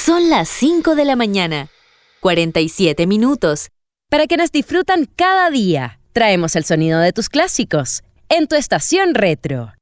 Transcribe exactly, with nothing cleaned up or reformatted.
Son las cinco de la mañana, cuarenta y siete minutos. Para quienes disfrutan cada día, traemos el sonido de tus clásicos en tu estación retro.